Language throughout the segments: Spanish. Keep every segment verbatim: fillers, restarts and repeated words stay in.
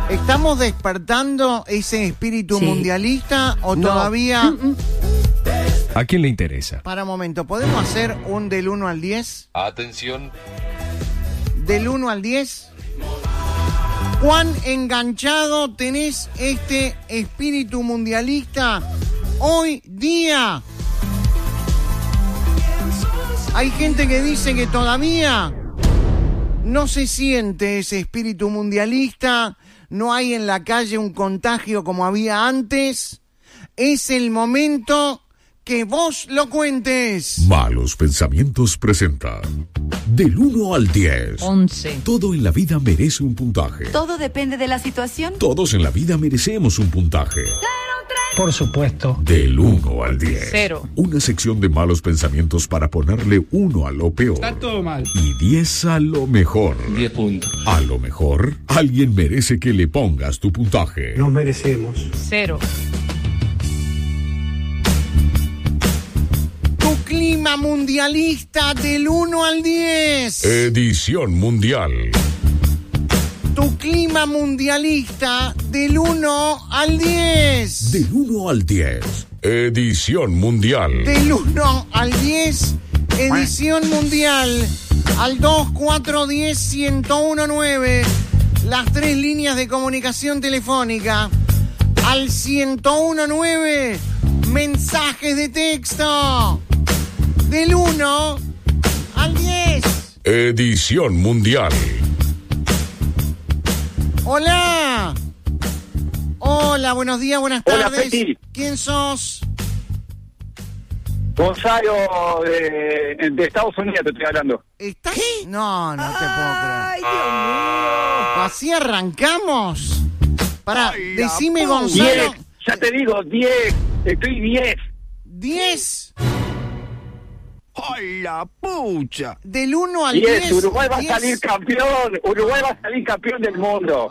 ¿Estamos despertando ese espíritu Sí. mundialista o No. todavía...? Mm, mm. ¿A quién le interesa? Para un momento, ¿podemos hacer un del uno al diez? Atención. Del uno al diez. ¿Cuán enganchado tenés este espíritu mundialista hoy día? Hay gente que dice que todavía no se siente ese espíritu mundialista, no hay en la calle un contagio como había antes. Es el momento que vos lo cuentes. Malos Pensamientos presenta del uno al diez. once. Todo en la vida merece un puntaje. Todo depende de la situación. Todos en la vida merecemos un puntaje. Por supuesto. Del uno al diez. Cero. Una sección de malos pensamientos para ponerle uno a lo peor. Está todo mal. Y diez a lo mejor. diez puntos. A lo mejor, alguien merece que le pongas tu puntaje. Nos merecemos. Cero. Tu clima mundialista del uno al diez. Edición mundial. Tu clima mundialista del uno al diez. Del uno al diez. Edición mundial. Del uno al diez, edición mundial. Al dos cuatro uno cero uno uno nueve. Las tres líneas de comunicación telefónica. Al ciento uno nueve. Mensajes de texto. Del uno al diez. Edición mundial. Hola. Hola, buenos días, buenas Hola, tardes. Peti. ¿Quién sos? Gonzalo de, de Estados Unidos te estoy hablando. ¿Estás? No, no te puedo creer. Ay, Dios mío. ¿Así arrancamos? Pará, decime, Diez, Gonzalo. ya te digo, diez, estoy diez. diez. ¡Ay, la pucha! Del uno al diez, diez. Uruguay va a diez. salir campeón, Uruguay va a salir campeón del mundo.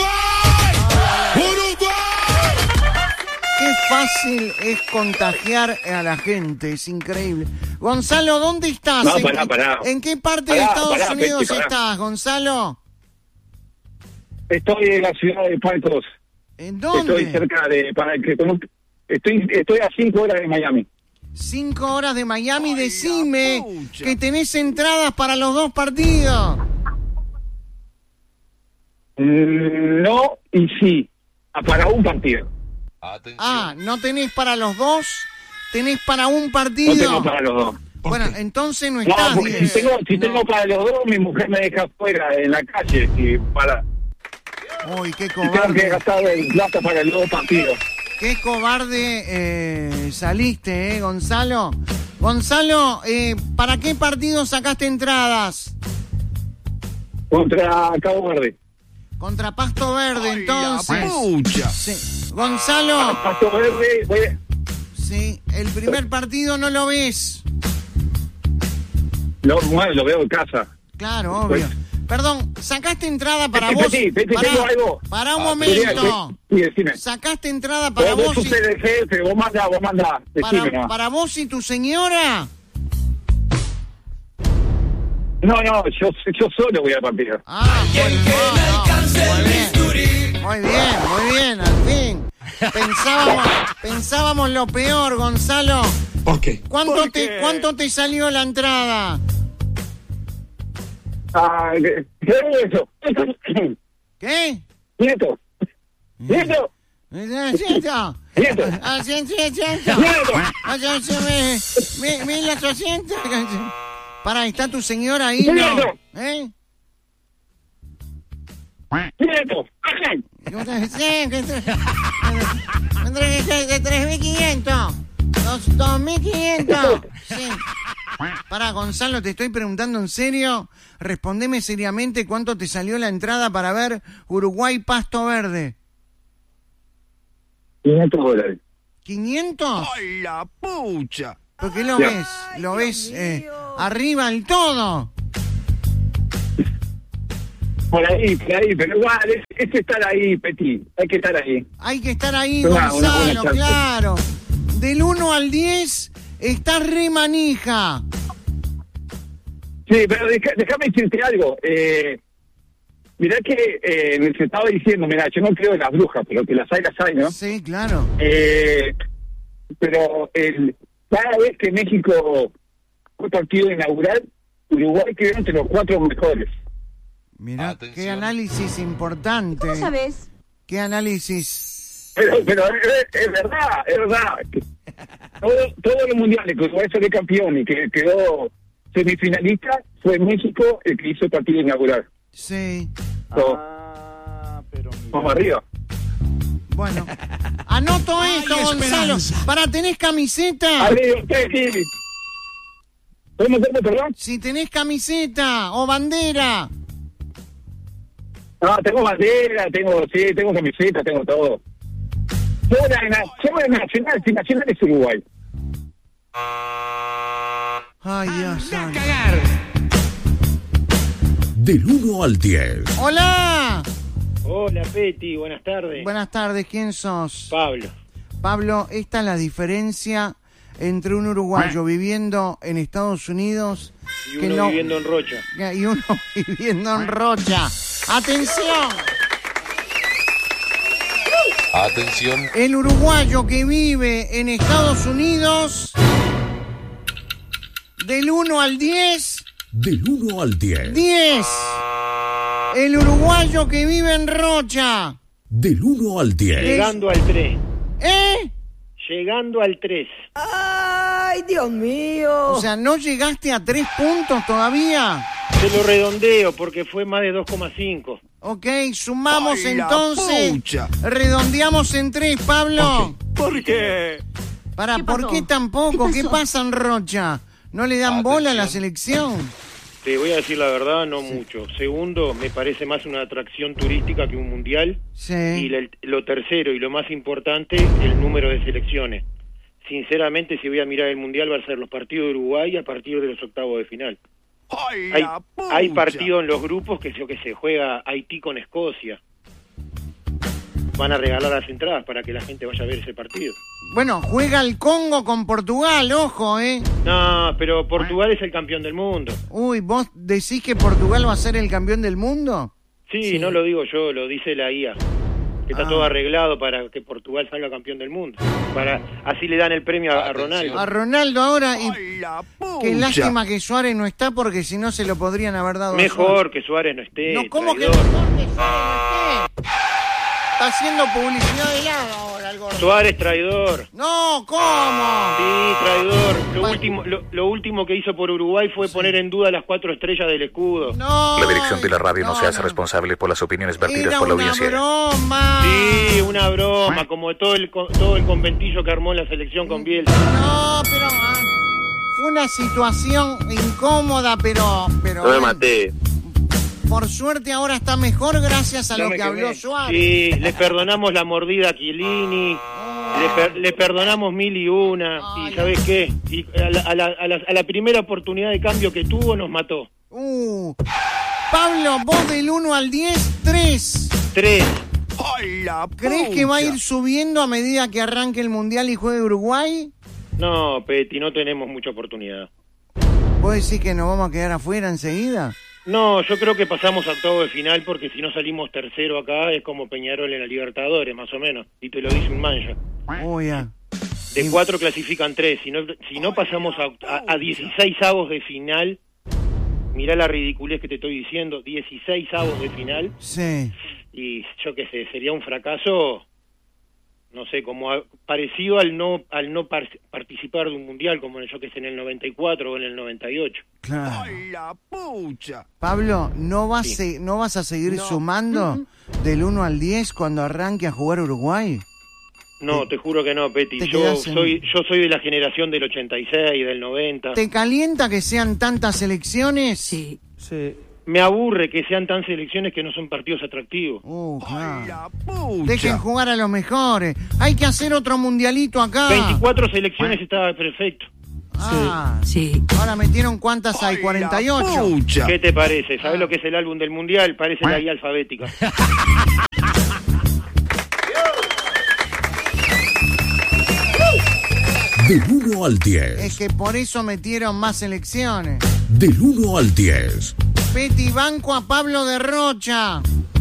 Qué fácil es contagiar a la gente, es increíble. Gonzalo, ¿dónde estás? No, ¿En, pará, qué- pará. ¿En qué parte de Pará, Estados pará, Unidos Peti, pará. estás, Gonzalo? Estoy en la ciudad de Palcos, ¿En dónde? estoy cerca de, para que conozca- estoy, estoy a cinco horas de Miami. Cinco horas de Miami, Ay, la decime pucha. que tenés entradas para los dos partidos. Mm, no y sí, a- para un partido. Atención. Ah, ¿no tenés para los dos? ¿Tenés para un No partido? tengo para los dos. Bueno, entonces no No, estás. porque si diez. tengo, si No. tengo para los dos, mi mujer me deja afuera en la calle y para Uy, qué y tengo que cobarde. gastar el plata para los dos partidos. Qué cobarde eh, saliste, ¿eh, Gonzalo? Gonzalo, eh, ¿para qué partido sacaste entradas? Contra Cabo Verde. Contra Pasto Verde, ¡Ay, entonces. la pucha! Sí. Gonzalo, Pasto Verde, voy- sí, el primer partido no lo ves. lo, bueno, lo veo en casa. Claro, obvio. Perdón, ¿sacaste entrada para Peti, vos? Peti, Peti, Pará, tengo algo. pará un Ah, momento. Sí, decime. ¿Sacaste entrada para Vos, vos vos y, sos el jefe, vos mandá, vos mandá. Decime para, nomás. para vos y tu señora? No, no, yo, yo solo voy al partido. Ah, bueno, no, no, muy bien. Muy bien, muy bien, al fin. Pensábamos, pensábamos lo peor, Gonzalo. ¿Por qué? ¿Cuánto ¿Por te, qué? ¿Cuánto te salió la entrada? Ah, ¿qué qué es eso? ¿Qué? Nieto. Nieto. ¿Ciento? Nieto. Ah, cien, cien, ciento. Nieto. Ah, cien, cien, mil, mil, mil ochocientos. Pará, ¿está tu señora ahí? No. Nieto. ¿Eh? Nieto. Yo te- sí, que te- Entre que- de tres mil quinientos. Dos- dos mil quinientos. Sí. Pará, Gonzalo, te estoy preguntando en serio. Respondeme seriamente cuánto te salió la entrada para ver Uruguay Pasto Verde. quinientos dólares. ¿quinientos? ¡Ay, la pucha! ¿Por qué lo Ya. ves? ¿Lo Ay, ves Dios eh, mío. arriba del todo? Por ahí, por ahí, pero igual, es, es estar ahí, Peti. Hay que estar ahí. Hay que estar ahí, Una- una buena Gonzalo, chance. claro. Del uno al diez, estás re manija. Sí, pero deja- déjame decirte algo. Eh, mirá que eh, se estaba diciendo, mirá, yo no creo en las brujas, pero que las hay, las hay, ¿no? Sí, claro. Eh, pero el, cada vez que México fue partido inaugural, Uruguay quedó entre los cuatro mejores. Mirá, Atención. qué análisis importante. ¿Cómo sabes? Qué análisis. Pero, pero es, es verdad, es verdad. Todo, todos los mundiales que Uruguay salió campeón y que quedó semifinalista, fue México el que hizo el partido inaugural. Sí. So, Ah, pero mira. vamos arriba. Bueno, anoto esto, Gonzalo. Para, ¿tenés camiseta? Ale, usted sí. ¿Podemos hacerlo, perdón? Si tenés camiseta o bandera. No, tengo bandera, tengo, sí, tengo camiseta, tengo todo. Soy la, na- soy la nacional, si nacional es Uruguay. Ay, Dios santo. Del uno al diez. Hola. Hola, Peti, buenas tardes. Buenas tardes, ¿quién sos? Pablo. Pablo, esta es la diferencia entre un uruguayo viviendo en Estados Unidos Y que uno no- viviendo en Rocha. y uno viviendo en Rocha. ¡Atención! Atención. El uruguayo que vive en Estados Unidos, del uno al diez, Del uno al diez. diez. El uruguayo que vive en Rocha, Del uno al diez. Llegando al tres. ¿eh? Llegando al tres. ¡Ay, Dios mío! O sea, ¿no llegaste a tres puntos todavía? Se lo redondeo porque fue más de dos coma cinco. Ok, sumamos Ay, la entonces, pucha. redondeamos en tres, Pablo. ¿Por qué? Para, ¿Qué ¿por pasó? qué tampoco? ¿Qué ¿Qué, pasó? pasa en Rocha? ¿No le dan bola a la selección? Te voy a decir la verdad, no mucho. Segundo, me parece más una atracción turística que un mundial. Sí. Y la- lo tercero y lo más importante, el número de selecciones. Sinceramente, si voy a mirar el mundial, va a ser los partidos de Uruguay a partir de los octavos de final. Ay, Hay, la pucha. hay partido en los grupos que, que se juega Haití con Escocia. Van a regalar las entradas para que la gente vaya a ver ese partido. Bueno, juega el Congo con Portugal, ojo, ¿eh? No, pero Portugal es el campeón del mundo. Uy, ¿vos decís que Portugal va a ser el campeón del mundo? Sí, no lo digo yo, lo dice la I A. Que está Ah. todo arreglado para que Portugal salga campeón del mundo. Para Así le dan el premio a, a Ronaldo. A Ronaldo ahora, y Ay, la pucha. qué lástima que Suárez no está porque si no se lo podrían haber dado a Mejor que Suárez no esté. Suárez. No, ¿cómo que traidor. mejor que Suárez no esté? Está haciendo publicidad de lado ahora el gordo. Suárez traidor. No, ¿cómo? Sí, traidor. Lo Bueno. último, lo, lo último que hizo por Uruguay fue poner en duda las cuatro estrellas del escudo. No. La dirección de la radio no, no, se hace no. responsable por las opiniones vertidas Era por la una audiencia. broma. Sí, una broma, como todo el co- todo el conventillo que armó la selección con Bielsa. No, pero ah, fue una situación incómoda, pero, pero No me bueno, maté. por suerte ahora está mejor gracias a No lo me que quemé. habló Suárez. Sí, le perdonamos la mordida a Chiellini, le, per- le perdonamos mil y una, Ay. y ¿sabes qué? Y a la, a, la, a, la, a la primera oportunidad de cambio que tuvo nos mató. Uh, Pablo, vos del uno al diez, tres. Tres. Ay, la ¿Crees que va a pucha. ir subiendo a medida que arranque el Mundial y juegue Uruguay? No, Peti, no tenemos mucha oportunidad. ¿Vos decís que nos vamos a quedar afuera enseguida? No, yo creo que pasamos a octavo de final porque si no salimos tercero acá es como Peñarol en la Libertadores, más o menos. Y te lo dice un mancha. Oh, ya. De cuatro clasifican tres. Si no, si no pasamos a, a, a dieciséis avos de final, mirá la ridiculez que te estoy diciendo, dieciséis avos de final, Sí. y yo qué sé, sería un fracaso, no sé, como a- parecido al no al no par- participar de un mundial, como yo que sé, en el noventa y cuatro o en el noventa y ocho. Claro. Ay, la pucha. Pablo, ¿no vas, Sí. a- ¿no vas a seguir sumando del uno al diez cuando arranque a jugar Uruguay? No, te juro que no, Peti. te Yo quedás en- soy yo soy de la generación del ochenta y seis, del noventa. ¿Te calienta que sean tantas elecciones? Sí. Sí. Me aburre que sean tan selecciones que no son partidos atractivos. Uh, Ay, claro. la pucha. Dejen jugar a los mejores. Hay que hacer otro mundialito acá. veinticuatro selecciones estaba perfecto. Ah, Sí. ahora metieron cuántas hay, Ay, cuarenta y la ocho. pucha. ¿Qué te parece? ¿Sabes lo que es el álbum del mundial? Parece la guía alfabética. Del uno al Es diez. que por eso metieron más elecciones. Del uno al diez. Peti, banco a Pablo de Rocha.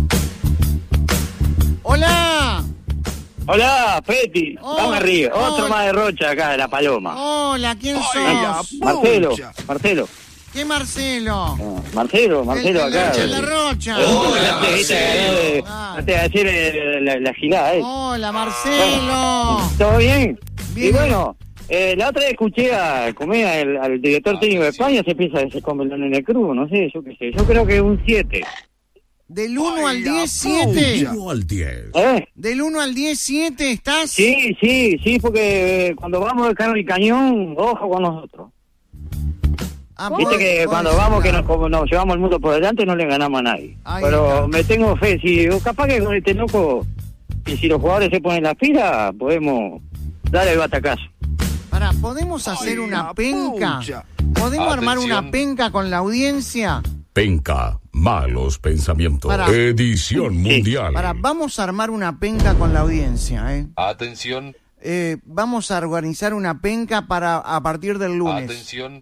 Hola. Hola, Peti. Oh, Vamos arriba. oh. Otro más de Rocha acá, de La Paloma. Hola, ¿quién Hola, sos? Marcelo, pucha. Marcelo. ¿Qué Marcelo? Ah, Marcelo, Marcelo el, el acá. de la Rocha. Hola, Marcelo. Ah. No te voy a decir eh, la, la gilada, ¿eh? Hola, Marcelo. ¿Todo bien? Bien. Y bueno, eh, la otra vez escuché a comer al, al director técnico de España, se piensa que se come el nene crudo, no sé, yo qué sé. Yo creo que un siete. Del uno al Hola, diez, siete. Del uno al diez. ¿Eh? Del uno al diez, siete, ¿estás? Sí, sí, sí, porque eh, cuando vamos de Carro y Cañón, ojo con nosotros. Ah, Viste vos- que vos cuando decís, vamos, que claro. nos, como nos llevamos el mundo por delante, no le ganamos a nadie. Ahí Pero está. me tengo fe, si o capaz que con este loco, y si los jugadores se ponen las pilas, podemos dar el batacazo. Pará, ¿podemos hacer una la penca? pucha. ¿Podemos armar una Atención. penca con la audiencia? Penca, malos pensamientos. Para. Edición mundial. Pará, vamos a armar una penca con la audiencia, ¿eh? Atención, Eh, vamos a organizar una penca para a partir del lunes. atención,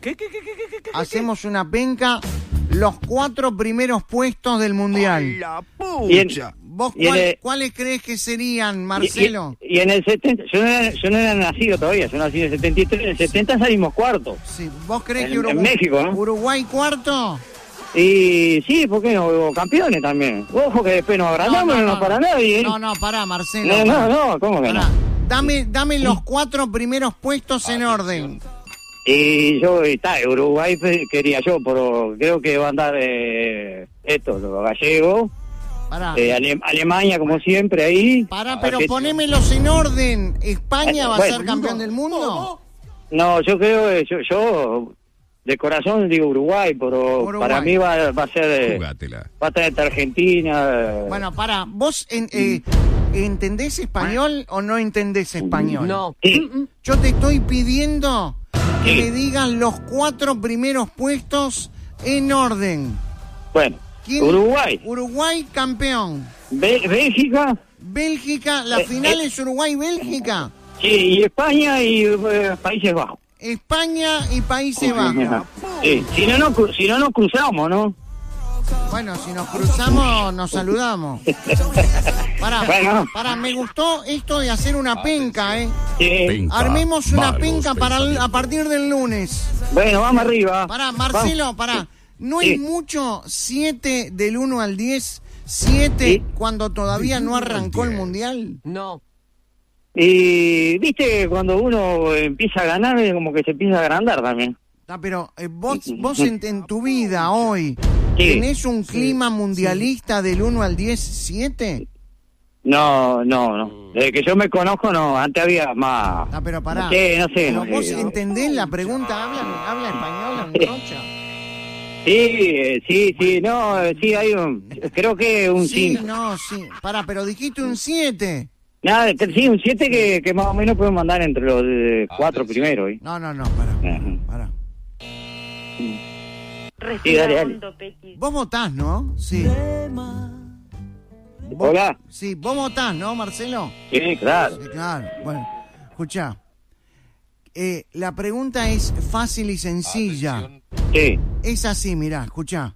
Hacemos una penca, los cuatro primeros puestos del mundial. La Y en- pucha. ¿Vos y en cuál- el- cuáles crees que serían, Y, Marcelo? y- y en el setenta, yo no, era, yo no era nacido todavía, yo nací en el setenta y tres, en el setenta salimos cuarto. Sí, ¿vos crees En- que Uruguay, en México, ¿no? Uruguay cuarto? Y sí, ¿por qué no? Campeones también. Ojo que después nos agrandamos, no, no, para nadie. ¿eh? No, no, pará, Marcelo. no, pará. no, no, ¿cómo que Pará. no? Dame, dame los cuatro primeros puestos en orden. Y yo, está, Uruguay pues, quería yo, pero creo que va a andar eh, esto, los gallegos, Pará. eh, Ale- Alemania como siempre ahí. Pará, pero Arge- ponémelos en orden. ¿España Eh, va a bueno. ser campeón del mundo? No, yo creo, eh, yo, yo de corazón digo Uruguay, pero Uruguay. para mí va, va a ser, eh, Jugátela. va a estar esta Argentina. eh, Bueno, pará, ¿vos en- eh, entendés español o no entendés español? No. sí, Yo te estoy pidiendo que Sí. me digan los cuatro primeros puestos en orden. bueno, ¿Quién? Uruguay, Uruguay campeón. Bé- Bélgica, Bélgica, la Eh, final eh. es Uruguay-Bélgica. sí, y España y eh, Países Bajos. España y Países Bajos. Sí, si no, no, cru- si no nos cruzamos, ¿no? Bueno, si nos cruzamos, nos saludamos. Pará, Bueno. pará, me gustó esto de hacer una penca, ¿eh? Sí. Penca, Armemos una malos penca para el- a pensamientos. partir del lunes. Bueno, vamos arriba. Pará, Marcelo, pará. ¿No Sí. es mucho siete del uno al diez? siete Sí. cuando todavía no arrancó el diez. mundial. No. Y viste, cuando uno empieza a ganar, es como que se empieza a agrandar también. Ah, pero eh, vos, vos en, en tu vida hoy, Sí. ¿tenés un clima mundialista del uno al diez, siete? No, no, no. Desde que yo me conozco, no. Antes había más. Ah, pero pará. No sé, no sé. Pero no vos sé. entendés la pregunta, ¿habla, habla español en Rocha? Sí, eh, sí, sí, no, eh, sí, hay un. Creo que un Sí, cinco. no, sí. Pará, pero dijiste un siete. Nada, que- sí, un siete que, que más o menos podemos mandar entre los eh, cuatro Atención. primeros. ¿eh? No, no, no, pará. Ajá. Pará. Sí, dale, dale. Vos votás, ¿no? Sí. Vos- Hola. Sí, vos votás, ¿no, Marcelo? Sí, claro. Sí, claro. Bueno, escuchá. Eh, la pregunta es fácil y sencilla. atención, Sí. Es así, mirá, escuchá.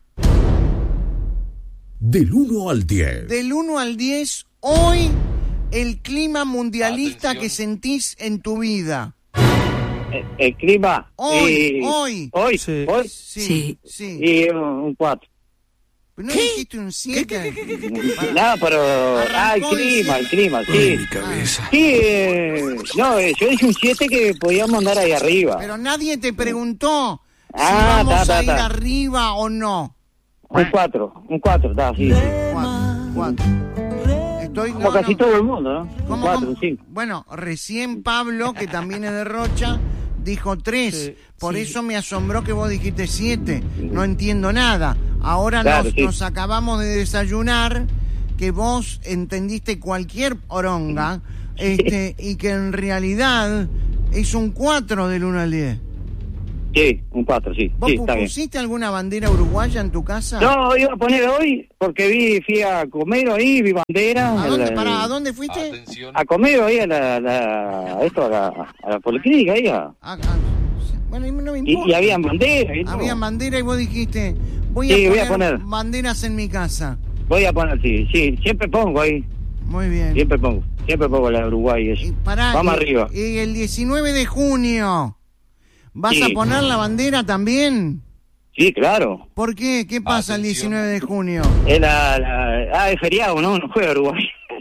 Del uno al diez. Del uno al diez, hoy el clima mundialista Atención. que sentís en tu vida. El, el clima. Hoy, y- hoy. Hoy, Sí. hoy. Sí, Sí. sí. Y un, un cuatro. ¿No dijiste un siete? Nada, pero. Ah, el Arrancó clima, el diciendo- clima, sí. Mi cabeza. Sí, eh, no, eh, yo dije un siete que podíamos andar ahí arriba. Pero nadie te preguntó si Ah, vamos ta, ta, a ir ta. arriba o no. Un cuatro, un cuatro, está, sí. sí. Cuatro, cuatro. Estoy, Como no, casi no. todo el mundo, ¿no? Un ¿Cómo, cuatro, cómo? un cinco. Bueno, recién Pablo, que también es de Rocha, dijo tres. Sí, Por sí. eso me asombró que vos dijiste siete. No entiendo nada. Ahora Claro, nos, sí. nos acabamos de desayunar que vos entendiste cualquier oronga este, y que en realidad es un cuatro del uno al diez. Sí, un cuatro, sí. ¿Vos Sí, está bien. pusiste alguna bandera uruguaya en tu casa? No, iba a poner hoy porque vi, fui a comer ahí, vi bandera. ¿A dónde, el- pará, ¿a dónde fuiste? atención, A comer ahí a la, la- a esto, a la, a la policlínica, ahí. a- Ah, ah, Bueno, no me Y, importa. y habían banderas. y todo. Había bandera y vos dijiste, voy, Sí, a, voy poner a poner. banderas en mi casa. Voy a poner, sí, sí, siempre pongo ahí. Muy bien. Siempre pongo, siempre pongo la de Uruguay y eso. Y pará, Vamos y- arriba. Y el diecinueve de junio, ¿vas Sí. a poner la bandera también? Sí, claro. ¿Por qué? ¿Qué pasa el Atención. diecinueve de junio? Es la, la- ah, es feriado, ¿no? No juega Uruguay.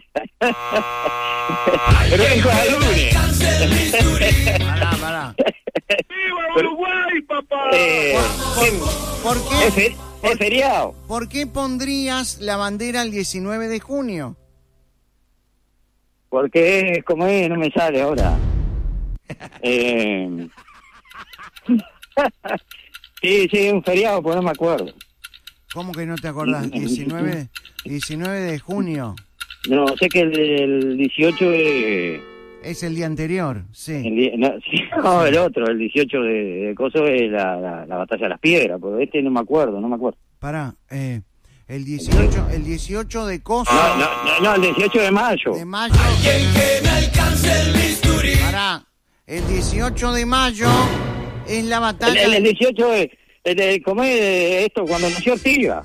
Pero es juega el lunes. Pará, pará. ¡Viva Uruguay, papá! Eh, ¿Por es, qué, fe- es feriado. ¿Por qué pondrías la bandera el diecinueve de junio? Porque es como es, no me sale ahora. Eh, sí, sí, es un feriado, pues no me acuerdo. ¿Cómo que no te acordás? diecinueve, diecinueve de junio. No, sé que el, el dieciocho de... Es el día anterior, sí. El, di- no, sí, no, el otro, el dieciocho de, de coso es la, la, la batalla de las piedras, pero este no me acuerdo, no me acuerdo. Pará, eh, el dieciocho, el dieciocho de coso No, no, no, no, el dieciocho de mayo. de mayo. Pará, el dieciocho de mayo es la El, batalla. el, el dieciocho es, el de comer esto cuando nació Artigas.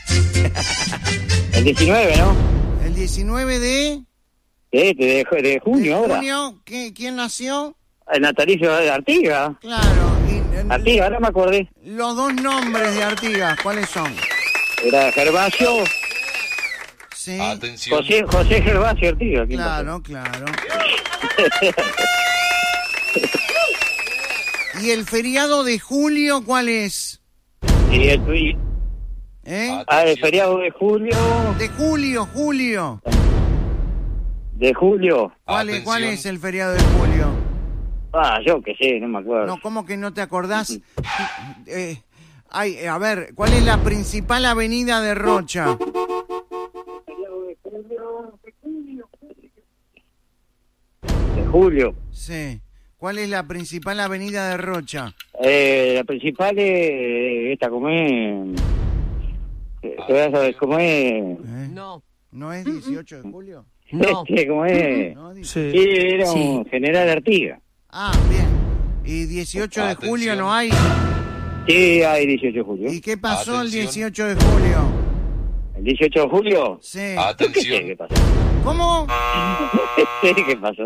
El diecinueve, ¿no? El diecinueve de, Este, de, de junio de ahora. junio, ¿qué- ¿quién nació? El natalicio de Artigas. Claro, y, eh, Artigas, ahora me acordé. los dos nombres de Artigas, ¿cuáles son? Era Gervasio, Sí, Atención. José, José Gervasio Artigas. ¿quién claro, claro. ¿Y el feriado de julio cuál es? pasó? Y el, y- ¿Eh? ah, el feriado de julio, De julio, julio. de julio. ¿Cuál es, ¿Cuál Atención. es el feriado de julio? Ah, yo qué sé, no me acuerdo. No, ¿cómo que no te acordás? Eh, ay, eh, a ver, ¿cuál es la principal avenida de Rocha? De julio. Sí. ¿Cuál es la principal avenida de Rocha? Eh, la principal es esta, como es... eh, te voy a saber cómo es... ¿Eh? No. ¿No es dieciocho de julio? No. Este, ¿cómo es? ¿No? Sí, Sí. era un general Artigas. Ah, bien. ¿Y dieciocho de Atención. julio no hay? Sí, hay dieciocho de julio. ¿Y qué pasó el Atención. dieciocho de julio? ¿El dieciocho de julio? Sí. ¿Qué sé Atención. qué pasó? ¿Cómo? ¿Qué sé qué pasó?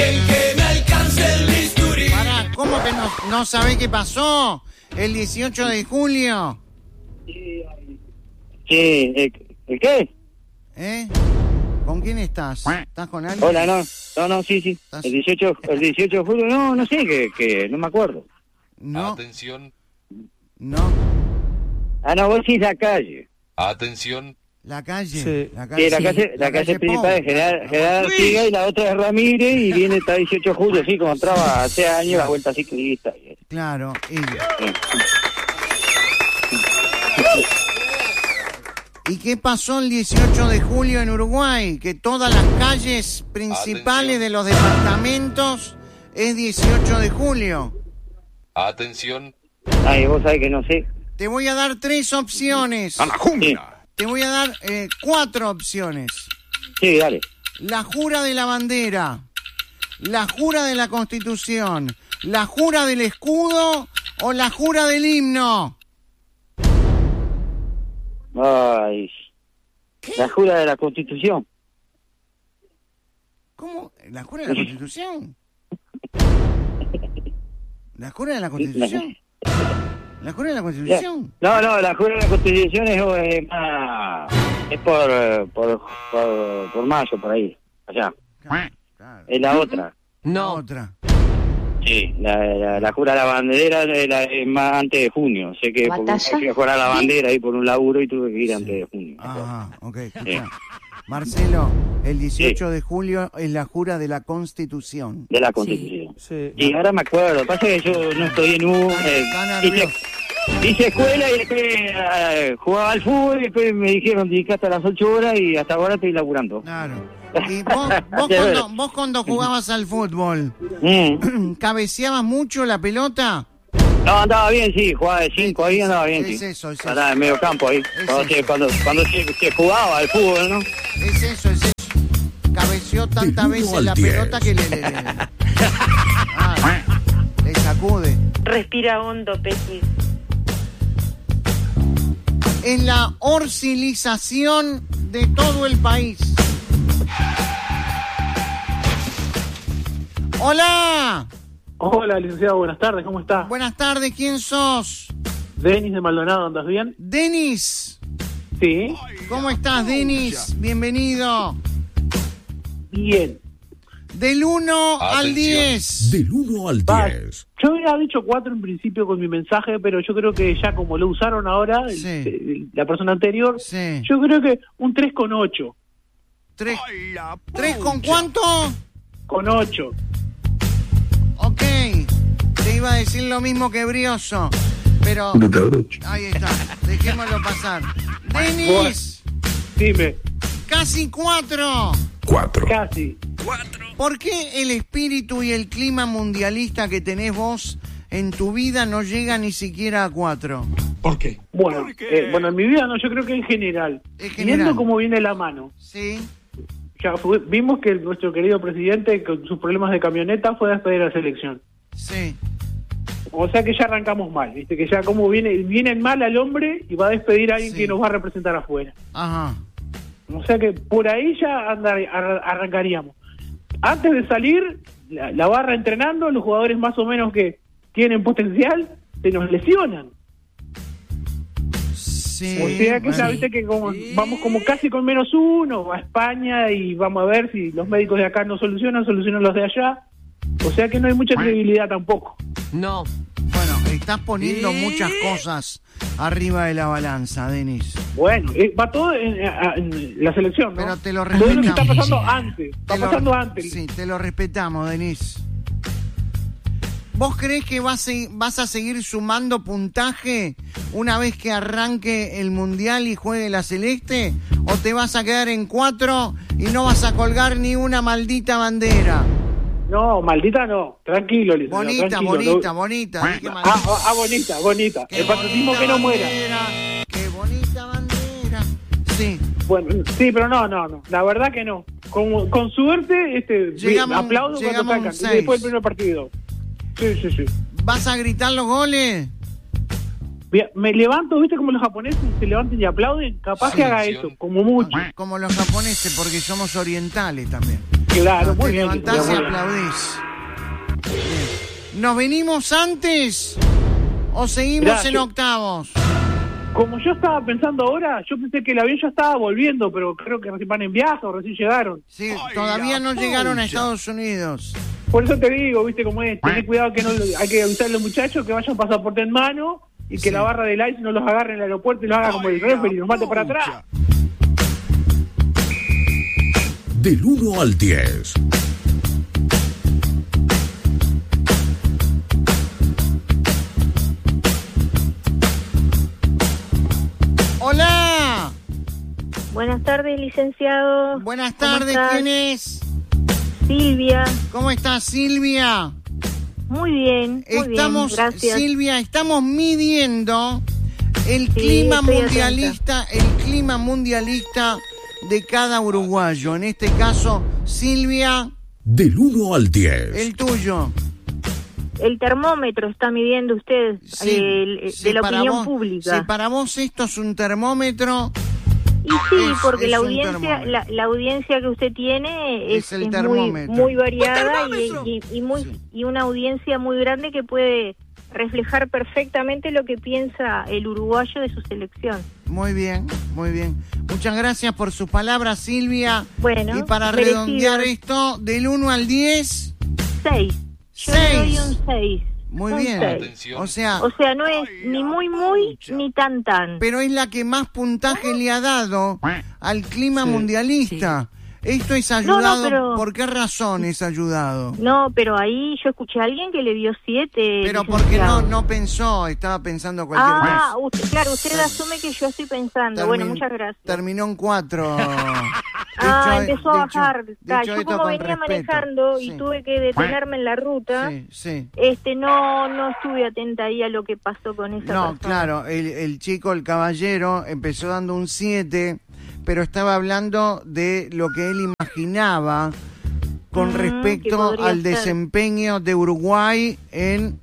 Pará, ¿cómo que no, no sabés qué pasó el dieciocho de julio? Sí, ¿el, el qué? ¿Eh? ¿Con quién estás? ¿Estás con alguien? Hola, no, no, no, sí, sí. ¿Estás- El dieciocho, el dieciocho de julio, no, no sé, que, que no me acuerdo. No, Atención. no. Ah, no, vos sí la calle. Atención. La calle. Sí. La Sí, calle, la calle, la calle principal es Pou. General, General Artigas y la otra es Ramírez y viene hasta dieciocho de julio, sí, como entraba hace años la vuelta ciclista. Claro. Y, ¿Y qué pasó el dieciocho de julio en Uruguay? Que todas las calles principales Atención. de los departamentos es dieciocho de julio. Atención. Ay, vos sabés que no sé. Te voy a dar tres opciones. A la jungla. Te voy a dar eh, cuatro opciones. Sí, dale. La jura de la bandera, la jura de la Constitución, la jura del escudo o la jura del himno. Ay. La jura de la Constitución. ¿Cómo? ¿La jura de la Constitución? ¿La jura de la Constitución? ¿La jura de la Constitución? No, no, la jura de la Constitución es, eh, más... Es por, eh, por, por, por mayo, por ahí. Allá. Claro, claro. Es la otra. No. Otra. Sí, la, la, la jura de la bandera es, la- es más antes de junio. Sé que porque ¿Batalla? hay que jurar la bandera ahí por un laburo y tuve que ir antes de junio. Ajá, ok, escucha. Sí. Marcelo, el dieciocho de julio es la jura de la Constitución. De la Constitución. Sí. Y ahora me acuerdo, pasa que yo no estoy en un... Eh, Está hice, nervioso. hice escuela y después eh, jugaba al fútbol y después me dijeron dedicaste hasta las ocho horas y hasta ahora estoy laburando. Claro. Y vos, vos, Ya cuando, ves. vos cuando jugabas al fútbol, Mm. ¿cabeceabas mucho la pelota? No, andaba bien, sí, jugaba de cinco ahí, andaba bien, Es sí. eso, es eso. Andaba en medio campo ahí. Cuando, eso. se, cuando, cuando se, se jugaba al fútbol, ¿no? Es eso, es eso. Cabeció tantas Del uno veces al la diez. pelota que le, le, le- Ah, le sacude. Respira hondo, Peti. Es la orsilización de todo el país. ¡Hola! Hola, licenciado, buenas tardes, ¿cómo está? Buenas tardes, ¿quién sos? Denis de Maldonado, ¿andas bien? Denis. Sí. ¿Cómo estás, Denis? Bienvenido. Bien. Del uno Atención. al diez. Del uno al Va, diez. yo había dicho cuatro en principio con mi mensaje, pero yo creo que ya como lo usaron ahora, el- Sí. el- la persona anterior, Sí. yo creo que un tres con ocho. ¿Tres, ¡Ay, la ¿tres con pucha! cuánto? Con ocho. Ok. Te iba a decir lo mismo que Brioso, pero... Ahí está. Dejémoslo pasar. Denis, Dime, casi cuatro. Cuatro. casi. ¿Por qué el espíritu y el clima mundialista que tenés vos en tu vida no llega ni siquiera a cuatro? ¿Por qué? Bueno, ¿Por qué? eh, bueno, en mi vida no, yo creo que en general. En general. Viendo cómo viene la mano. Sí. Ya fue- vimos que nuestro querido presidente, con sus problemas de camioneta, fue a despedir a la selección. Sí. O sea que ya arrancamos mal, ¿viste? Que ya como viene, viene mal al hombre y va a despedir a alguien Sí. que nos va a representar afuera. Ajá. O sea que por ahí ya andar- ar- arrancaríamos. Antes de salir, la, la barra entrenando, los jugadores más o menos que tienen potencial, se nos lesionan. Sí. O sea que ya bueno. viste que como, vamos como casi con menos uno a España y vamos a ver si los médicos de acá no solucionan, solucionan los de allá. O sea que no hay mucha credibilidad tampoco. No. Bueno, estás poniendo ¿Eh? muchas cosas arriba de la balanza, Denis. Bueno, eh, va todo en, en la selección, ¿no? Pero te lo Todo lo que está respetamos. pasando antes, está Te lo- pasando antes. Sí, te lo respetamos, Denis. ¿Vos crees que vas a, vas a seguir sumando puntaje una vez que arranque el Mundial y juegue la Celeste? ¿O te vas a quedar en cuatro y no vas a colgar ni una maldita bandera? No, maldita no, tranquilo, licenciado, Bonita, tranquilo, bonita, no- bonita. Dije Ah, maldita. ah, ah, bonita, bonita. Qué El patriotismo bonita que no muera. bandera, qué bonita bandera. Sí. Bueno, sí, pero no, no, no. La verdad que no. Con, con suerte, este, Llegamos- aplaudo cuando llegamos a un sacan. seis. Y después del primer partido. Sí, sí, sí. ¿Vas a gritar los goles? Mira, me levanto, ¿viste como los japoneses se levantan y aplauden? Capaz que haga Atención. eso, como mucho. Como los japoneses, porque somos orientales también. Claro, muy Te bien. levantás y muy bien. aplaudís. Bien. ¿Nos venimos antes o seguimos Mirá, en yo- octavos? Como yo estaba pensando ahora, yo pensé que el avión ya estaba volviendo, pero creo que recién van en viaje o recién llegaron. Sí, Ay, todavía la no llegaron a pucha. Estados Unidos. Por eso te digo, ¿viste cómo es? Tenés cuidado que no hay que avisar a los muchachos que vayan pasaporte en mano y que Sí. la barra del ICE no los agarre en el aeropuerto y los haga como el Ay, la referee y los mate para atrás. pucha. Del uno al diez. Hola. Buenas tardes, licenciado. Buenas ¿Cómo tardes, estás? ¿quién es? Silvia. ¿Cómo estás, Silvia? Muy bien, muy Estamos, bien, gracias. Silvia, estamos midiendo el Sí, clima estoy mundialista, el clima mundialista de cada uruguayo. En este caso, Silvia, Del uno al diez. el tuyo. El termómetro está midiendo usted Sí, el- sí, de la para opinión vos- pública. Si para vos esto es un termómetro, Y sí, Es- porque es la un audiencia, termómetro. la, la audiencia que usted tiene Es es, el es muy, termómetro. muy variada ¡Un y, termómetro! y- y muy Sí. y una audiencia muy grande que puede reflejar perfectamente lo que piensa el uruguayo de su selección. muy bien, muy bien. Muchas gracias por sus palabras, Silvia. Bueno, Y para merecido. redondear esto, del uno al diez, Seis. Yo Seis. le doy un seis. muy Un bien. seis. Atención. O sea, O sea, no es Ay, ni la muy muy pucha. ni tan tan. pero es la que más puntaje le ha dado al clima Sí, mundialista. Esto es No, ayudado, no, pero- ¿por qué razón es ayudado? No, pero ahí yo escuché a alguien que le dio siete. Pero porque no, licenciado. no pensó, estaba pensando cualquier Ah, cosa. usted, claro, usted asume que yo estoy pensando. Bueno, Termin- muchas gracias. Terminó en cuatro. Ah, Dicho- empezó a dicho- bajar. Ta, dicho yo esto como con venía respeto. manejando y Sí. tuve que detenerme en la ruta, Sí, sí. este no no estuve atenta ahí a lo que pasó con esa No, persona. claro, el, el chico, el caballero, empezó dando un siete, pero estaba hablando de lo que él imaginaba con Mm, que respecto podría al ser. desempeño de Uruguay en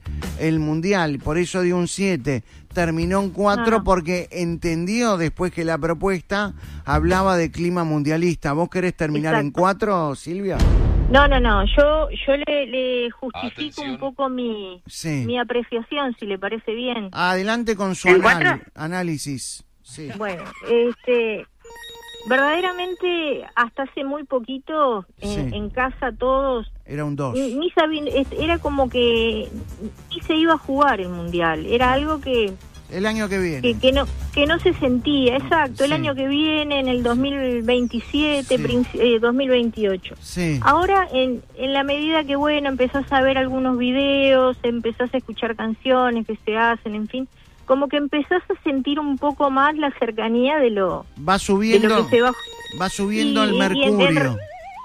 el Mundial, por eso dio un siete. Terminó en cuatro Ah. porque entendió después que la propuesta hablaba de clima mundialista. ¿Vos querés terminar en Exacto. cuatro, Silvia? No, no, no, yo yo le, le justifico Atención. un poco mi, Sí. mi apreciación, si le parece bien. Adelante con su ¿En anal- cuatro? análisis. Sí. Bueno, este, verdaderamente hasta hace muy poquito en, Sí. en casa todos Era un dos. ni, ni sabían, es- era como que ni se iba a jugar el Mundial, era algo que El año que viene. que, que no que no se sentía, exacto, el Sí. año que viene, en el dos mil veintisiete, Sí. princi- eh, dos mil veintiocho. Sí. Ahora, en, en la medida que, bueno, empezás a ver algunos videos, empezás a escuchar canciones que se hacen, en fin, como que empezás a sentir un poco más la cercanía de lo, Va de subiendo, lo que se va. va subiendo Y- el y- y en- mercurio.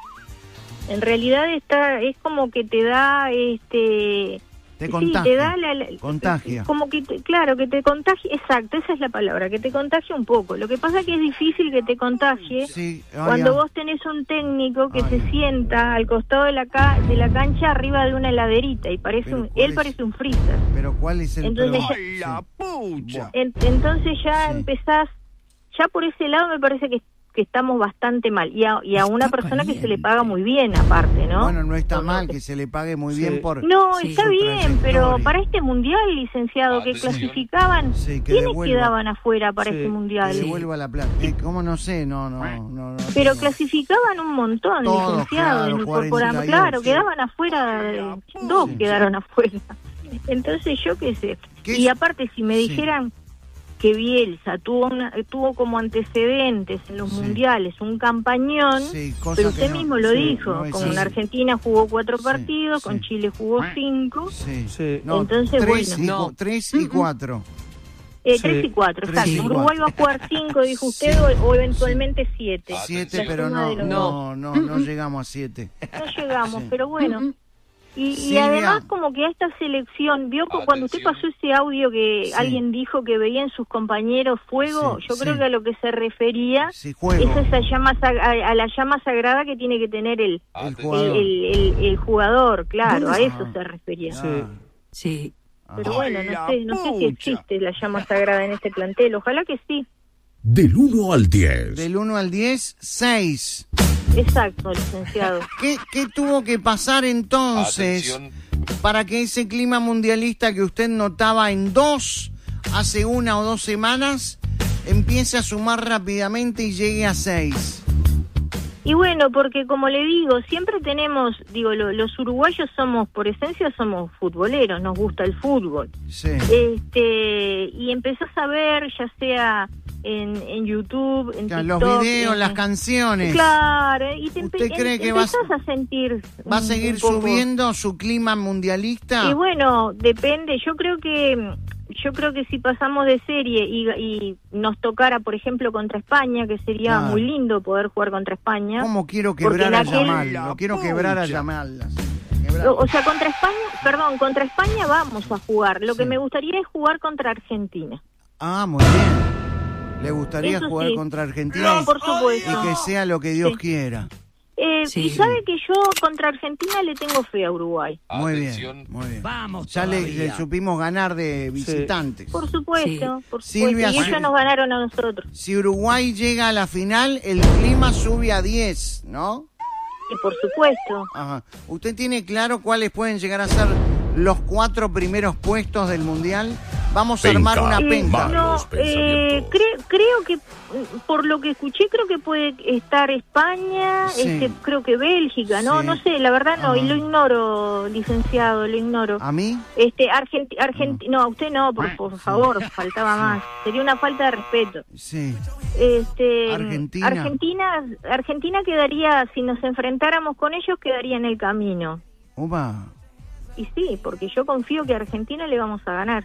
En realidad está es como que te da, este... Te sí, contagia. te da la, la- Contagia. Como que, te- claro, que te contagie, exacto, esa es la palabra, que te contagie un poco. Lo que pasa es que es difícil que te contagie Sí, ay, cuando ah. vos tenés un técnico que Ay. se sienta al costado de la ca de la cancha arriba de una heladerita y parece Pero un, ¿cuál él es? parece un freezer. Pero ¿cuál es el Entonces problema? ¡Ay, la pucha! En- entonces ya Sí. empezás, ya por ese lado me parece que, que estamos bastante mal. Y a, y a una Está persona que se le caliente. paga muy bien aparte, ¿no? Bueno, no está Por- mal que se le pague muy Sí. bien por... No, Sí. está su bien, pero trayectoria. para este mundial, licenciado, que Atención. clasificaban, Sí, que ¿quiénes devuelva. quedaban afuera para Sí. este Que mundial? devuelva la plata. Eh, ¿Cómo no sé? No, no, no. no Pero tengo- clasificaban un montón, Todos, licenciado, claro, en el corporama. cuarenta y Claro, ocho. quedaban afuera, eh, dos Sí. quedaron afuera. Entonces yo qué sé. ¿Qué Y es? aparte, si me Sí. dijeran que Bielsa tuvo una, tuvo como antecedentes en los Sí. mundiales un campañón, Sí, cosa pero que usted no- mismo lo sí, dijo, no es con así. Argentina jugó cuatro Sí, partidos, con sí. Chile jugó cinco, Sí. Sí. No, Entonces, tres, bueno. y, No. cu- tres y cuatro. eh, Sí. tres y cuatro, Tres exacto. y Uruguay cuatro. va a jugar cinco, dijo usted, Sí. o, o eventualmente siete. Siete, La pero suma no, de los no, no, no llegamos a siete. No llegamos, Sí. pero bueno. Y, y Silvia. además como que a esta selección, vio cu- cuando usted Atención. pasó ese audio que Sí. alguien dijo que veía en sus compañeros fuego, Sí, yo sí. creo que a lo que se refería Sí, juego. es a esa llama sag- a, a la llama sagrada que tiene que tener el, El el, jugador. el, el- el jugador, claro, a Ah. eso se refería. Sí. Sí. Pero Ay, bueno, no la sé, no sé si pucha. existe la llama sagrada en este plantel, ojalá que sí. Del uno al diez. Del uno al diez, seis. Exacto, licenciado. ¿Qué, qué tuvo que pasar entonces Atención. para que ese clima mundialista que usted notaba en dos hace una o dos semanas empiece a sumar rápidamente y llegue a seis? Y bueno, porque como le digo, siempre tenemos, digo, lo- los uruguayos somos, por esencia, somos futboleros, nos gusta el fútbol. Sí. Este, y empezás a ver, ya sea en, en YouTube, en Claro, TikTok, los videos, en- las canciones. Claro, y te ¿Usted empe- cree em- que va a- empezás a sentir... ¿Va a un- seguir un poco- subiendo su clima mundialista? Y bueno, depende, yo creo que... Yo creo que si pasamos de serie y, y nos tocara, por ejemplo, contra España, que sería Claro. muy lindo poder jugar contra España. ¿Cómo quiero Porque quebrar en a aquel- Yamal? Lo quiero quebrar a Pucha. Yamal. así, quebrar. O, o sea, contra España, perdón, contra España vamos a jugar. Lo que Sí. me gustaría es jugar contra Argentina. Ah, muy bien. ¿Le gustaría Eso jugar sí. contra Argentina? No, por supuesto. Y que sea lo que Dios Sí. quiera. Eh, Sí. Y sabe que yo contra Argentina le tengo fe a Uruguay. Muy Atención. bien, muy bien. Vamos Ya le, todavía. le supimos ganar de visitantes. Por supuesto, Sí. por supuesto. Silvia, y sí. ellos nos ganaron a nosotros. Si Uruguay llega a la final, el clima sube a diez, ¿no? Y por supuesto. Ajá. ¿Usted tiene claro cuáles pueden llegar a ser los cuatro primeros puestos del Mundial? Vamos a Penca. armar una Eh, penca. no, Malos eh, pensamientos. cre- creo que, mm, por lo que escuché, creo que puede estar España, Sí. este, creo que Bélgica, ¿no? Sí. No sé, la verdad no, Ajá. y lo ignoro, licenciado, lo ignoro. ¿A mí? Este, Argenti Argenti no, a usted no, por, por favor, faltaba más. Sería una falta de respeto. Sí. Este, Argentina. Argentina, Argentina quedaría, si nos enfrentáramos con ellos, quedaría en el camino. Upa. Y sí, porque yo confío que a Argentina le vamos a ganar.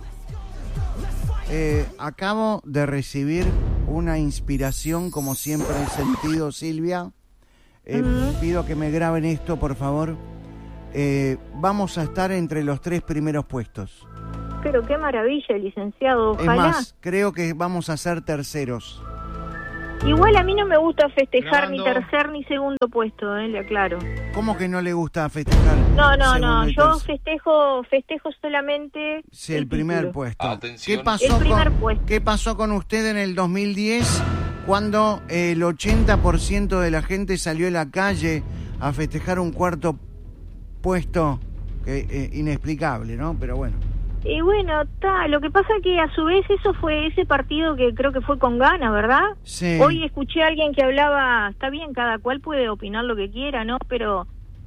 Eh, acabo de recibir una inspiración, como siempre he sentido, Silvia. Eh, Ujú. Pido que me graben esto, por favor. Eh, vamos a estar entre los tres primeros puestos. Pero qué maravilla, licenciado, Es ojalá. más, creo que vamos a ser terceros. Igual a mí no me gusta festejar Grabando. ni tercer ni segundo puesto, eh, le aclaro. ¿Cómo que no le gusta festejar? No, no, segundo no, y yo tercer? festejo festejo solamente Sí, el primer título. puesto. ¿Qué pasó, El primer con, puesto. ¿Qué pasó con usted en el dos mil diez cuando el ochenta por ciento de la gente salió a la calle a festejar un cuarto puesto? Que, eh, inexplicable, ¿no? Pero bueno. Y bueno, ta, lo que pasa que a su vez eso fue ese partido que creo que fue con Gana, ¿verdad? Sí. Hoy escuché a alguien que hablaba, está bien, cada cual puede opinar lo que quiera, ¿no? Pero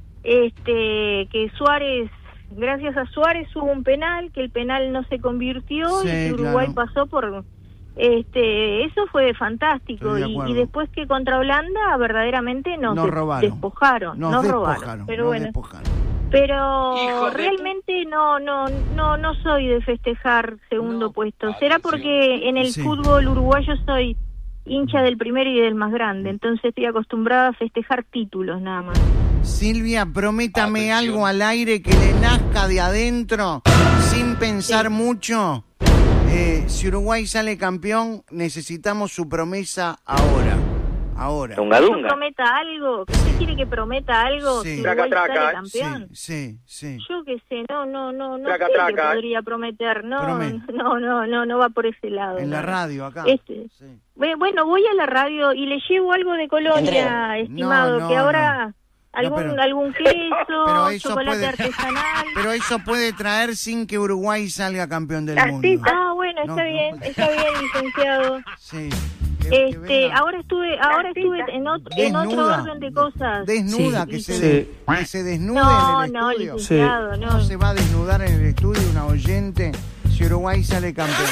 este que Suárez, gracias a Suárez hubo un penal, que el penal no se convirtió Sí, y que Uruguay claro. pasó por... Este, eso fue fantástico. Estoy de y, acuerdo. y después que contra Holanda verdaderamente nos, Nos de- robaron. despojaron, Nos nos despojaron, robaron. Pero nos bueno, despojaron. pero Hijo de realmente no no no no soy de festejar segundo puesto. Será porque en el Sí. fútbol uruguayo soy hincha del primero y del más grande, entonces estoy acostumbrada a festejar títulos nada más. Silvia, prométame algo al aire que le nazca de adentro, sin pensar mucho. Eh, si Uruguay sale campeón, necesitamos su promesa ahora. Ahora. ¿Que prometa algo? ¿Que usted quiere que prometa algo? Sí. Si Traca, Uruguay traca. sale campeón. Sí, sí. Yo qué sé, no, no, no, no Traca, sé qué traca. podría prometer, no, Prome- no, no, no, no va por ese lado. En la no. radio, acá. Este, Bue- Bueno, voy a la radio y le llevo algo de Colonia, Andrea. estimado, No, no, que ahora no. algún No, pero- algún queso, Pero eso chocolate puede- artesanal. Pero eso puede traer sin que Uruguay salga campeón del mundo. Ah, bueno, está No, no. bien, está bien, licenciado. Sí. Este, ahora estuve, ahora estuve en otro, en otro Desnuda. orden de cosas. Desnuda, Sí. que, se Sí. de- que se desnude No, en el no, estudio. licenciado, no. ¿Cómo se va a desnudar en el estudio una oyente si Uruguay sale campeón?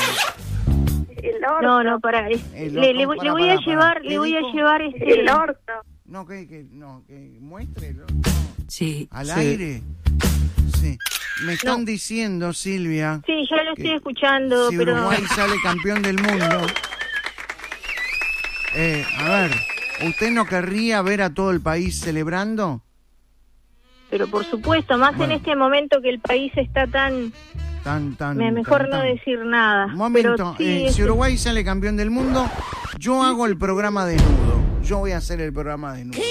No, no, para, es- El le, orto, le voy, para, le voy para, a para. llevar, ¿Qué le voy a dijo? llevar este El orto. No, que, que, no, que muestre el orto. Sí. Al Sí. aire. Sí. Me están diciendo, Silvia, Sí, ya lo que estoy escuchando, si pero Uruguay sale campeón del mundo. Eh, a ver, ¿usted no querría ver a todo el país celebrando? pero por supuesto, más Bueno. en este momento que el país está tan, Tan, tan, me- mejor tan, no tan. decir nada. Un momento, pero sí, eh, es- si Uruguay sale campeón del mundo, yo hago el programa desnudo. Yo voy a hacer el programa desnudo.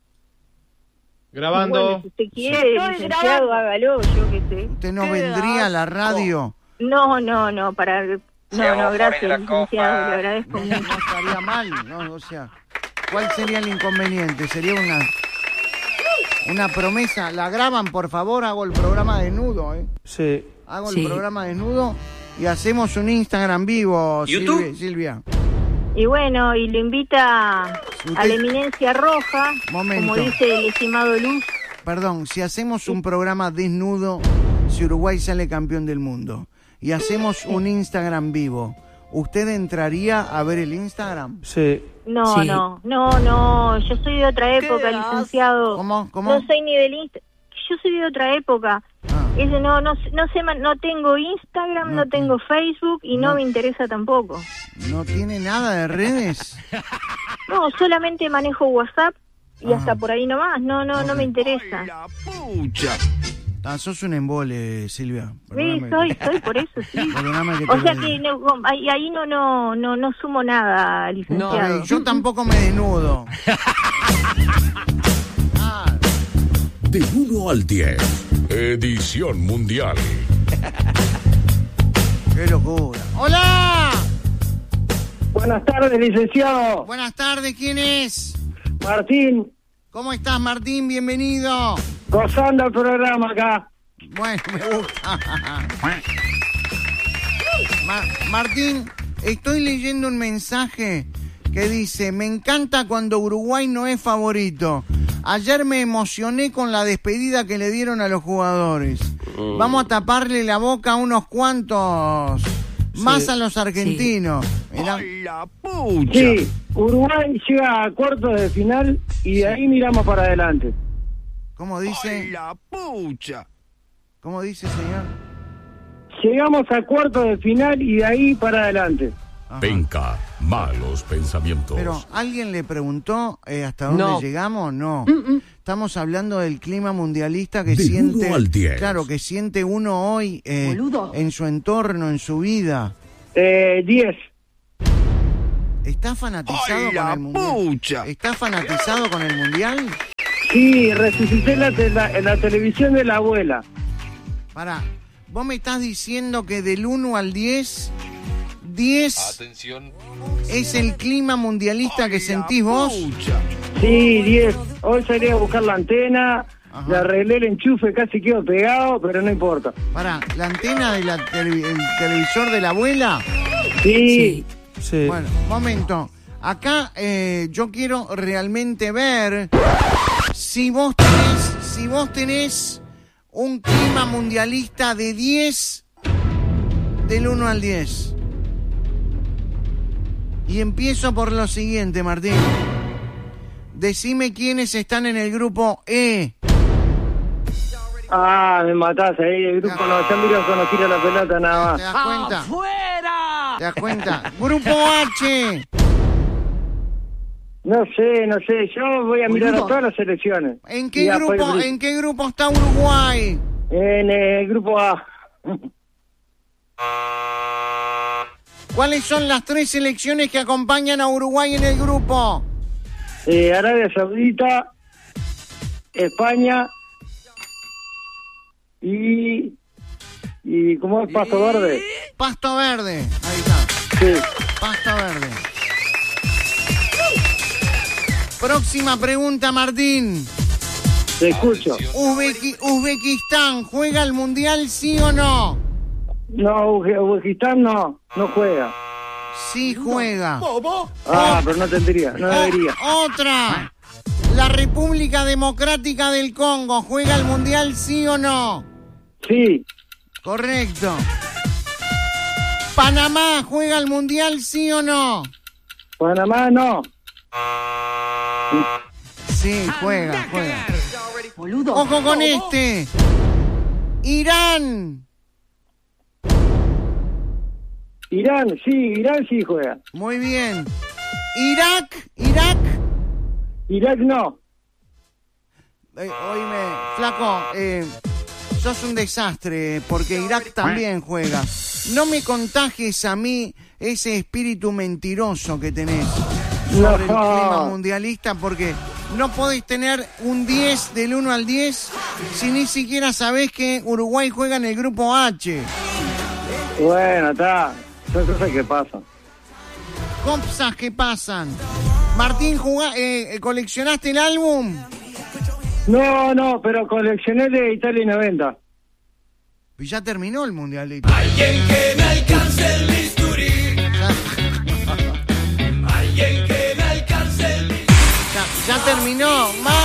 Bueno, si usted quiere, licenciado, hágalo, yo qué sé. ¿Usted no vendría a la radio? No, no, no, para... No, no, gracias, licenciado, le agradezco No, mucho. no estaría mal, ¿no? O sea, ¿cuál sería el inconveniente? Sería una una promesa. La graban, por favor, hago el programa desnudo, ¿eh? Sí. Hago Sí. el programa desnudo y hacemos un Instagram vivo, ¿YouTube? Silvia. Silvia. Y bueno, y lo invita a la eminencia roja, Momento. como dice el estimado Luz. Perdón, si hacemos un programa desnudo, si Uruguay sale campeón del mundo, y hacemos un Instagram vivo, ¿usted entraría a ver el Instagram? Sí. No, Sí. no, no, no, yo soy de otra época, licenciado. ¿Cómo? ¿Cómo? No soy ni del Insta. Yo soy de otra época. Ese no, no, no sé, man- no tengo Instagram, No no, tengo Facebook y no, no. me interesa tampoco. ¿No tiene nada de redes? No, solamente manejo WhatsApp y Ah. hasta por ahí nomás. No, no, no me interesa. Pucha. Ah, sos un embole, Silvia. Sí, Perdóname. soy, soy por eso, sí. Perdóname que te O lo sea diga. que no, ahí, ahí no, no, no, no sumo nada, licenciado. Ok, yo tampoco me desnudo. Del uno al diez, edición mundial. ¡Qué locura! ¡Hola! Buenas tardes, licenciado. Buenas tardes, ¿quién es? Martín, ¿Cómo estás, Martín? Bienvenido. gozando el programa acá. Bueno, me gusta. Ma- Martín, estoy leyendo un mensaje que dice: me encanta cuando Uruguay no es favorito. Ayer me emocioné con la despedida que le dieron a los jugadores. Vamos a taparle la boca a unos cuantos, más Sí. a los argentinos. Mirá. La pucha. Sí, Uruguay llega a cuartos de final y de ahí miramos para adelante. ¿Cómo dice? La pucha. ¿Cómo dice, señor? Llegamos a cuartos de final y de ahí para adelante. Ajá. Penca, malos pensamientos. Pero, ¿alguien le preguntó eh, hasta dónde No. llegamos? No. Estamos hablando del clima mundialista que Del siente... uno al diez. Claro, que siente uno hoy eh, Boludo. en su entorno, en su vida. Eh, diez. ¿Está fanatizado ¡Ay, con la el mundial? pucha! ¿Está fanatizado con el mundial? Sí, resucité la, te- la, la televisión de la abuela. Pará, vos me estás diciendo que del uno al diez, diez Atención. es el clima mundialista que sentís vos. Pucha. Sí, diez. Hoy salí a buscar la antena, Ajá. le arreglé el enchufe, casi quedó pegado, pero no importa. Pará, ¿la antena del televisor de la abuela? Sí. Sí. Bueno, momento. Acá eh, yo quiero realmente ver si vos tenés, si vos tenés un clima mundialista de diez, del uno al diez. Y empiezo por lo siguiente, Martín. Decime quiénes están en el grupo E. Ah, me matás ahí, el grupo no, ya miro cuando tira la pelota nada ¿Te más. das cuenta? ¡Afuera! ¿Te das cuenta? Grupo H. No sé, no sé, yo voy a mirar a Boludo. todas las selecciones. ¿En Y qué después grupo, el en qué grupo está Uruguay? En el grupo A. ¿Cuáles son las tres selecciones que acompañan a Uruguay en el grupo? Eh, Arabia Saudita, España y... ¿Y cómo es? Pasto Verde. Pasto Verde. Ahí está. Sí. Pasto Verde. Próxima pregunta, Martín. Te escucho. Uzbeki- Uzbekistán, ¿juega el Mundial, sí o no? No, Uzbe- Uzbekistán no, no juega. Sí juega. Ah, pero no tendría, no O- debería. otra. La República Democrática del Congo, ¿juega el Mundial, sí o no? Sí, Correcto. Panamá, ¿juega el Mundial, sí o no? Panamá no. Sí, juega, juega. Boludo. Ojo con este. Irán. Irán, sí, Irán sí juega. Muy bien. Irak, Irak. Irak no. Eh, oíme, flaco, eh, sos un desastre porque Irak también juega. No me contagies a mí ese espíritu mentiroso que tenés sobre el No. clima mundialista porque no podés tener un diez del uno al diez si ni siquiera sabés que Uruguay juega en el grupo H. Bueno, está. Son cosas que pasan. Cosas que pasan. Martín, jugá- eh, ¿coleccionaste el álbum? No, no, pero coleccioné de Italia noventa. Y ya terminó el mundial de Italia. Alguien que me alcance el bisturí. Ya, Alguien que me alcance el bisturí. ya- ya terminó.